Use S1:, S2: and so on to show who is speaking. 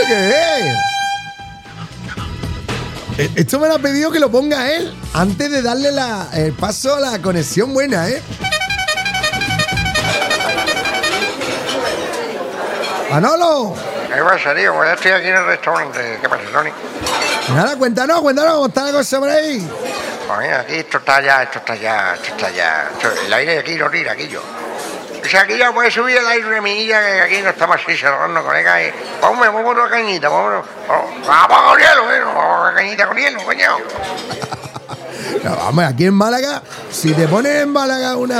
S1: ¿Qué es? Esto me lo ha pedido que lo ponga él antes de darle el paso a la conexión buena, ¿eh? ¡Manolo!
S2: ¿Qué pasa, tío? Pues ya estoy aquí en el restaurante. ¿Qué pasa, Tony?
S1: Nada, cuéntanos cómo está la cosa por ahí.
S2: Pues mira, aquí esto está ya. El aire aquí no tira, aquí yo. O sea, aquí ya puede subir el aire de minilla, que aquí no estamos así cerrando, colega. Ponme una cañita, vamos con hielo, una cañita con hielo, coño.
S1: No, vamos, aquí en Málaga, si te pones en Málaga una